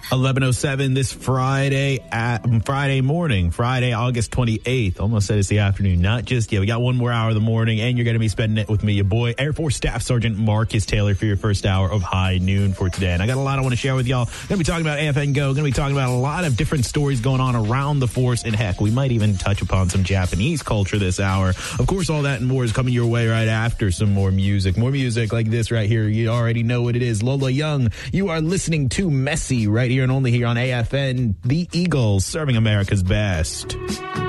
11:07 this Friday morning, Friday, August 28th. Almost said it's the afternoon. Not just yet. We got one more hour of the morning, and you're going to be spending it with me, your boy, Air Force Staff Sergeant Marcus Taylor, for your first hour of High Noon for today. And I got a lot I want to share with y'all. Going to be talking about AFN Go. Going to be talking about a lot of different stories going on around the force. And heck, we might even touch upon some Japanese culture this hour. Of course, all that and more is coming your way right after some more music. More music like this right here. You already know what it is. Lola Young, you are listening to Messy right here and only here on AFN, the Eagles, serving America's best.